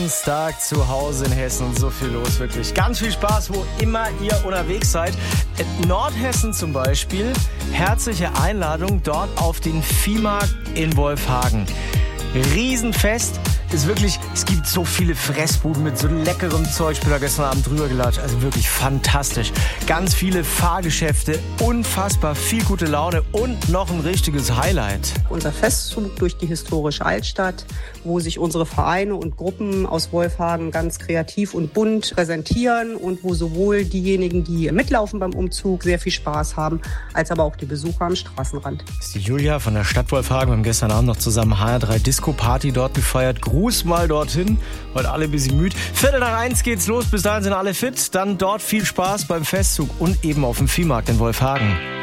Tag zu Hause in Hessen und so viel los, wirklich. Ganz viel Spaß, wo immer ihr unterwegs seid. In Nordhessen zum Beispiel, herzliche Einladung dort auf den Viehmarkt in Wolfhagen. Riesenfest. Ist wirklich, es gibt so viele Fressbuden mit so leckerem Zeug. Ich bin da gestern Abend drüber gelatscht. Also wirklich fantastisch. Ganz viele Fahrgeschäfte, unfassbar viel gute Laune und noch ein richtiges Highlight. Unser Festzug durch die historische Altstadt, wo sich unsere Vereine und Gruppen aus Wolfhagen ganz kreativ und bunt präsentieren und wo sowohl diejenigen, die mitlaufen beim Umzug, sehr viel Spaß haben, als aber auch die Besucher am Straßenrand. Das ist die Julia von der Stadt Wolfhagen. Wir haben gestern Abend noch zusammen HR3 Disco Party dort gefeiert. Gruß mal dorthin. Heute alle ein bisschen müde. 1:45 geht's los. Bis dahin sind alle fit. Dann dort viel Spaß beim Festzug und eben auf dem Viehmarkt in Wolfhagen.